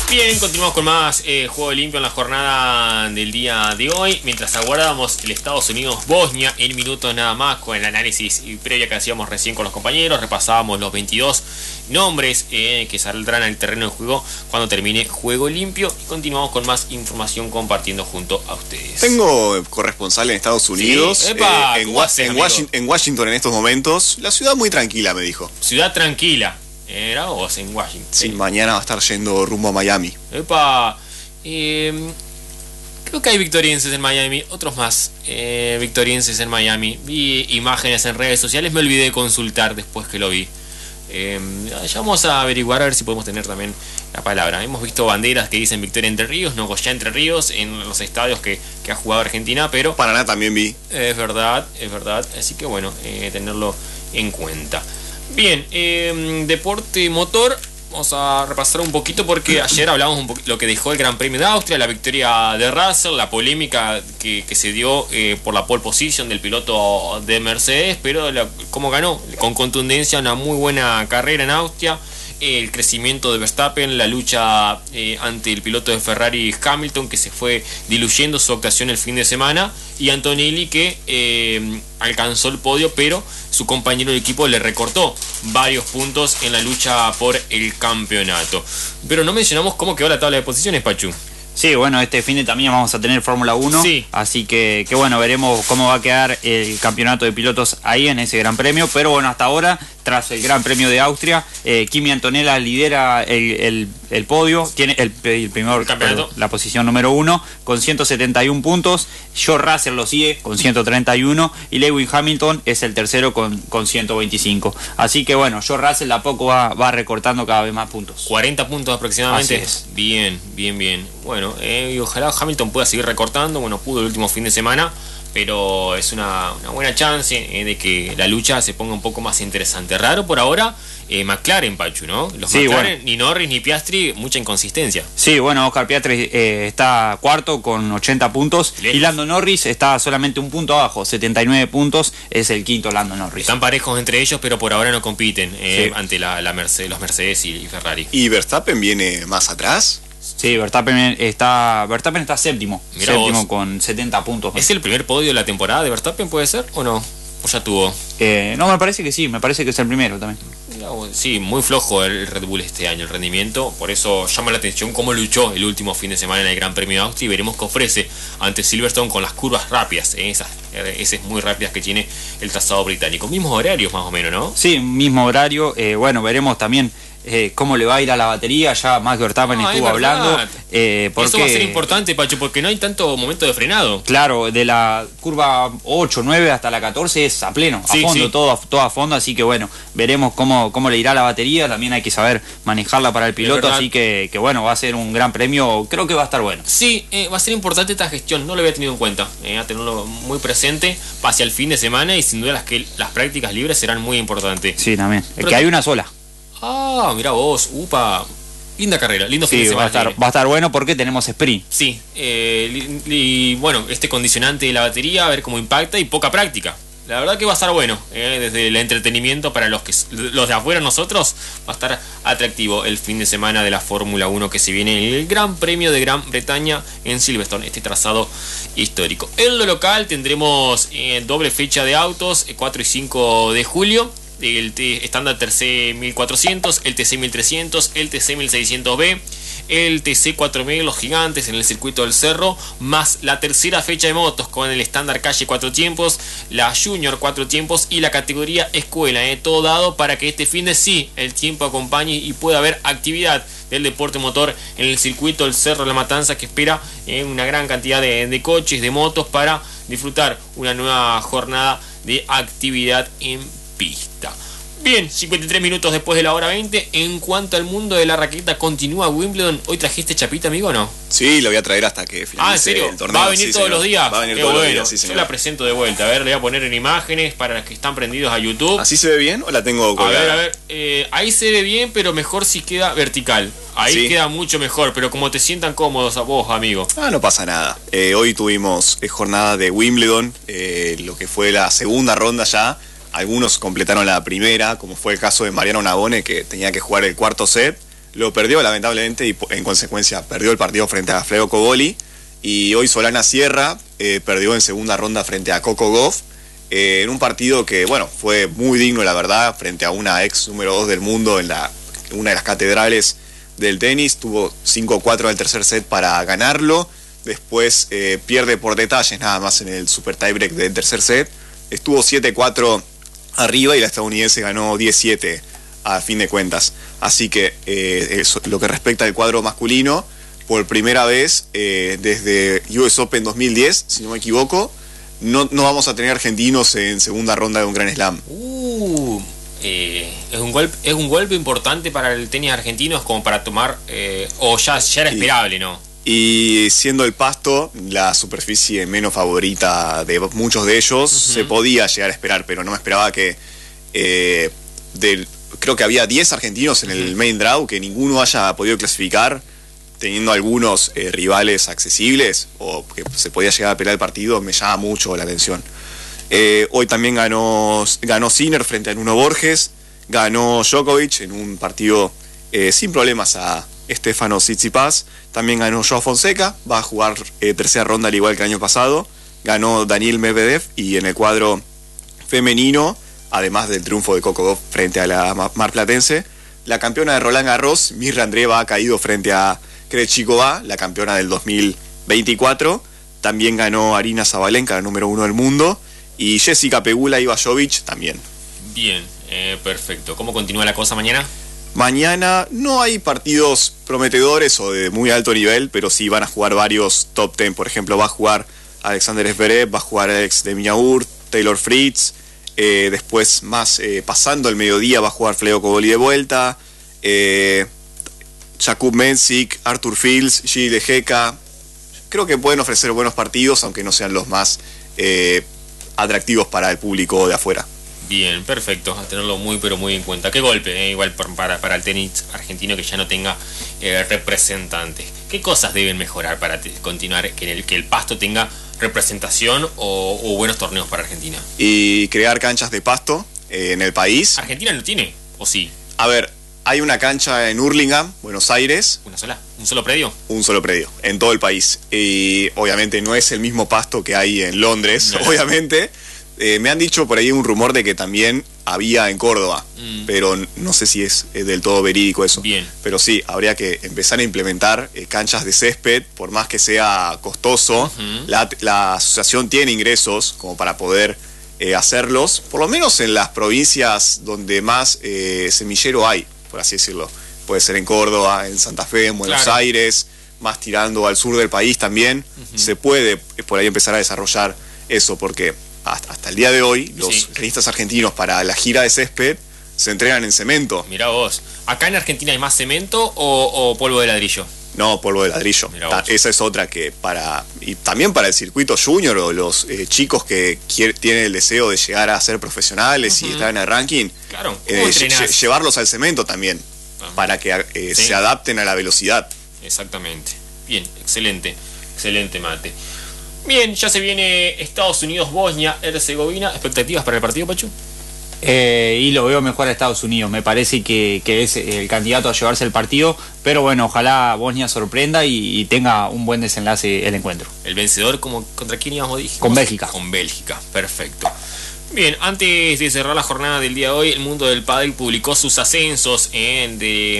Bien, continuamos con más Juego Limpio en la jornada del día de hoy. Mientras aguardamos el Estados Unidos-Bosnia, en minutos nada más, con el análisis previa que hacíamos recién con los compañeros, repasábamos los 22 nombres que saldrán al terreno de juego cuando termine Juego Limpio. Y continuamos con más información compartiendo junto a ustedes. Tengo corresponsal en Estados Unidos, sí. Epa, en Washington en estos momentos. La ciudad muy tranquila, me dijo. Ciudad tranquila. Era vos en Washington. Sí, mañana va a estar yendo rumbo a Miami. Epa, creo que hay victorienses en Miami, otros más victorienses en Miami. Vi imágenes en redes sociales, me olvidé de consultar después que lo vi. Ya vamos a averiguar a ver si podemos tener también la palabra. Hemos visto banderas que dicen Victoria Entre Ríos, Nogoyá Entre Ríos en los estadios que ha jugado Argentina, pero Paraná también vi. Es verdad, así que bueno, tenerlo en cuenta. Bien, deporte motor, vamos a repasar un poquito porque ayer hablamos un poquito lo que dejó el Gran Premio de Austria, la victoria de Russell, la polémica que se dio por la pole position del piloto de Mercedes, pero cómo ganó, con contundencia, una muy buena carrera en Austria. El crecimiento de Verstappen, la lucha ante el piloto de Ferrari Hamilton, que se fue diluyendo su actuación el fin de semana, y Antonelli, que alcanzó el podio, pero su compañero de equipo le recortó varios puntos en la lucha por el campeonato. Pero no mencionamos cómo quedó la tabla de posiciones, Pachu. Sí, bueno, este fin de también vamos a tener Fórmula 1, sí. Así que bueno, veremos cómo va a quedar el campeonato de pilotos ahí en ese Gran Premio, pero bueno, hasta ahora, tras el Gran Premio de Austria, Kimi Antonella lidera el podio, tiene el primer campeonato, la posición número 1, con 171 puntos, George Russell lo sigue con 131, y Lewis Hamilton es el tercero con 125, así que bueno, George Russell a poco va recortando cada vez más puntos. 40 puntos aproximadamente. Así es. Bien. Bueno, y ojalá Hamilton pueda seguir recortando. Bueno, pudo el último fin de semana, pero es una buena chance de que la lucha se ponga un poco más interesante. Raro por ahora, McLaren, Pachu, ¿no? Los sí, McLaren, bueno. Ni Norris ni Piastri, mucha inconsistencia. Sí, bueno, Oscar Piastri está cuarto con 80 puntos. Lejos. Y Lando Norris está solamente un punto abajo, 79 puntos, es el quinto Lando Norris. Están parejos entre ellos, pero por ahora no compiten Sí. ante los Mercedes y Ferrari. ¿Y Verstappen viene más atrás? Sí, Verstappen está séptimo. Mirá Séptimo vos. con 70 puntos. ¿Es el primer podio de la temporada de Verstappen, puede ser, o no? ¿O ya tuvo? No, me parece que sí, me parece que es el primero también. Sí, muy flojo el Red Bull este año, el rendimiento. Por eso llama la atención cómo luchó el último fin de semana en el Gran Premio de Austria, y veremos qué ofrece ante Silverstone con las curvas rápidas, esas muy rápidas que tiene el trazado británico. Mismos horarios más o menos, ¿no? Sí, mismo horario. Bueno, veremos también cómo le va a ir a la batería. Ya Max Verstappen estuvo hablando. Porque eso va a ser importante, Pacho, porque no hay tanto momento de frenado. Claro, de la curva 8, 9 hasta la 14 es a pleno, a fondo, sí. todo a fondo, así que bueno, veremos cómo le irá la batería. También hay que saber manejarla para el piloto, así que bueno, va a ser un gran premio, creo que va a estar bueno. Sí, va a ser importante esta gestión, no lo había tenido en cuenta, a tenerlo muy presente hacia el fin de semana, y sin duda las prácticas libres serán muy importantes. Sí, también, hay una sola. Ah, mirá vos, linda carrera, lindo fin de semana. Va a estar bueno porque tenemos sprint. Sí, y bueno, este condicionante de la batería, a ver cómo impacta, y poca práctica. La verdad que va a estar bueno, desde el entretenimiento para los de afuera, nosotros, va a estar atractivo el fin de semana de la Fórmula 1 que se viene, el Gran Premio de Gran Bretaña en Silverstone, este trazado histórico. En lo local tendremos doble fecha de autos, 4 y 5 de julio. El estándar TC 1400, el TC 1300, el TC 1600B, el TC 4000, los gigantes en el circuito del Cerro, más la tercera fecha de motos con el estándar calle 4 tiempos, la Junior 4 tiempos y la categoría escuela. Todo dado para que este fin de sí el tiempo acompañe y pueda haber actividad del deporte motor en el circuito del Cerro La Matanza, que espera una gran cantidad de coches, de motos, para disfrutar una nueva jornada de actividad en pista. Bien, 53 minutos después de la hora 20. En cuanto al mundo de la raqueta, continúa Wimbledon. ¿Hoy trajiste chapita, amigo, o no? Sí, lo voy a traer hasta que finalice ¿en serio? el torneo. ¿Va a venir todos los días? Va a venir todos los días, sí, señor. Yo la presento de vuelta. A ver, le voy a poner en imágenes para los que están prendidos a YouTube. ¿Así se ve bien o la tengo colgada? A ver. Ahí se ve bien, pero mejor si queda vertical. Ahí queda mucho mejor, pero como te sientan cómodos a vos, amigo. No pasa nada. Hoy tuvimos jornada de Wimbledon, lo que fue la segunda ronda ya. Algunos completaron la primera, como fue el caso de Mariano Navone, que tenía que jugar el cuarto set. lo perdió lamentablemente y en consecuencia perdió el partido frente a Alfredo Coboli. Y hoy Solana Sierra perdió en segunda ronda frente a Coco Gauff, en un partido que, bueno, fue muy digno, la verdad, frente a una ex número 2 del mundo en una de las catedrales del tenis. Tuvo 5-4 el tercer set para ganarlo. Después pierde por detalles nada más en el super tiebreak del tercer set. Estuvo 7-4 arriba y la estadounidense ganó 10-7 a fin de cuentas. Así que lo que respecta al cuadro masculino, por primera vez desde US Open 2010, si no me equivoco, no vamos a tener argentinos en segunda ronda de un Grand Slam. Es un golpe importante para el tenis argentino, es como para tomar, o ya era esperable, ¿no? Y siendo el Pasto la superficie menos favorita de muchos de ellos, se podía llegar a esperar, pero no me esperaba que creo que había 10 argentinos en el main draw, que ninguno haya podido clasificar, teniendo algunos rivales accesibles, o que se podía llegar a pelear el partido. Me llama mucho la atención. Hoy también ganó Sinner frente a Nuno Borges, ganó Djokovic en un partido sin problemas a Stefano Tsitsipas. También ganó Joao Fonseca, va a jugar tercera ronda al igual que el año pasado. Ganó Daniil Medvedev, y en el cuadro femenino, además del triunfo de Coco Gauff frente a la marplatense, la campeona de Roland Garros, Mirra Andreeva, ha caído frente a Krejcikova, la campeona del 2024. También ganó Arina Sabalenka, la número 1 del mundo, y Jessica Pegula Ivajovic también. Bien, perfecto. ¿Cómo continúa la cosa mañana? Mañana no hay partidos prometedores o de muy alto nivel, pero sí van a jugar varios top 10. Por ejemplo, va a jugar Alexander Zverev, va a jugar Alex de Minaur, Taylor Fritz. Después, más pasando el mediodía, va a jugar Fleo Coboli de vuelta. Jakub Mensik, Arthur Fields, Gilles de Geka. Creo que pueden ofrecer buenos partidos, aunque no sean los más atractivos para el público de afuera. Bien, perfecto, a tenerlo muy pero muy en cuenta. Qué golpe, igual para el tenis argentino, que ya no tenga representantes. ¿Qué cosas deben mejorar para continuar, que el Pasto tenga representación o buenos torneos para Argentina? Y crear canchas de pasto en el país. ¿Argentina no tiene? ¿O sí? A ver, hay una cancha en Hurlingham, Buenos Aires. ¿Una sola? ¿Un solo predio? Un solo predio, en todo el país. Y obviamente no es el mismo pasto que hay en Londres, no. Obviamente. Me han dicho por ahí un rumor de que también había en Córdoba, pero no sé si es del todo verídico eso. Bien. Pero sí, habría que empezar a implementar canchas de césped, por más que sea costoso. La asociación tiene ingresos como para poder hacerlos, por lo menos en las provincias donde más semillero hay, por así decirlo. Puede ser en Córdoba, en Santa Fe, en Buenos Aires, más tirando al sur del país también. Se puede por ahí empezar a desarrollar eso, porque hasta el día de hoy los tenistas argentinos para la gira de césped se entrenan en cemento. Mirá vos, ¿acá en Argentina hay más cemento o polvo de ladrillo? No, polvo de ladrillo. Esa es otra que y también para el circuito junior, o los chicos que tienen el deseo de llegar a ser profesionales y estar en el ranking, claro, llevarlos al cemento también, para que se adapten a la velocidad. Exactamente. Bien, excelente Mate. Bien, ya se viene Estados Unidos, Bosnia, Herzegovina. ¿Expectativas para el partido, Pachu? Y lo veo mejor a Estados Unidos. Me parece que es el candidato a llevarse el partido. Pero bueno, ojalá Bosnia sorprenda y tenga un buen desenlace el encuentro. ¿El vencedor contra quién íbamos? Con Bélgica. Con Bélgica, perfecto. Bien, antes de cerrar la jornada del día de hoy, el mundo del pádel publicó sus ascensos en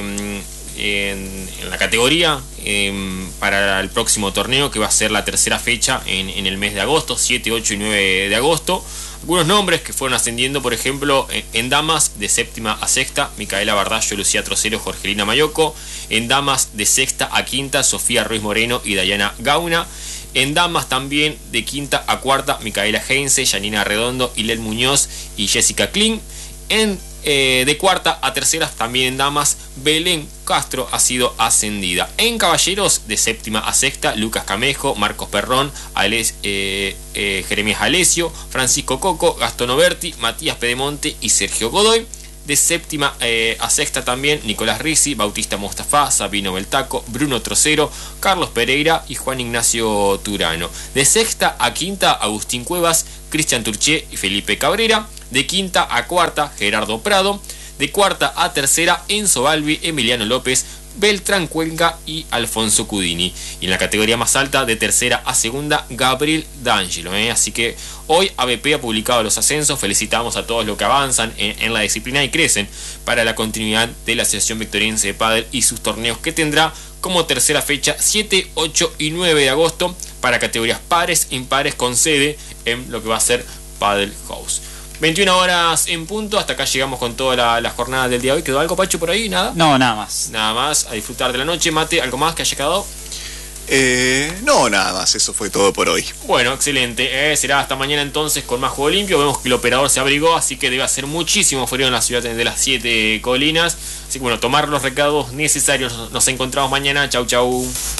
la categoría para el próximo torneo, que va a ser la tercera fecha en el mes de agosto, 7, 8 y 9 de agosto. Algunos nombres que fueron ascendiendo, por ejemplo, en damas de séptima a sexta, Micaela Bardallo, Lucía Trocero, Jorgelina Mayoco. En damas de sexta a quinta, Sofía Ruiz Moreno y Dayana Gauna. En damas también de quinta a cuarta, Micaela Heinze, Janina Redondo, Hilel Muñoz y Jessica Kling. De cuarta a tercera, también en damas, Belén Castro ha sido ascendida. En caballeros, de séptima a sexta, Lucas Camejo, Marcos Perrón, Jeremías Alesio, Francisco Coco, Gastón Oberti, Matías Pedemonte y Sergio Godoy. De séptima a sexta también, Nicolás Risi, Bautista Mostafa, Sabino Beltaco, Bruno Trocero, Carlos Pereira y Juan Ignacio Turano. De sexta a quinta, Agustín Cuevas, Cristian Turché y Felipe Cabrera. De quinta a cuarta, Gerardo Prado. De cuarta a tercera, Enzo Balbi, Emiliano López, Beltrán Cuenca y Alfonso Cudini. Y en la categoría más alta, de tercera a segunda, Gabriel D'Angelo. Así que hoy ABP ha publicado los ascensos. Felicitamos a todos los que avanzan en la disciplina y crecen para la continuidad de la Asociación Victoriense de Pádel y sus torneos, que tendrá como tercera fecha 7, 8 y 9 de agosto para categorías pares e impares, con sede en lo que va a ser Padel House. 21 horas en punto, hasta acá llegamos con toda la jornada del día de hoy. ¿Quedó algo, Pacho, por ahí? ¿Nada? No, nada más. Nada más, a disfrutar de la noche. Mate, ¿algo más que haya quedado? No, nada más, eso fue todo por hoy. Bueno, excelente. Será hasta mañana entonces con más juego limpio. Vemos que el operador se abrigó, así que debe hacer muchísimo frío en la ciudad de las 7 colinas. Así que bueno, tomar los recados necesarios. Nos encontramos mañana. Chau, chau.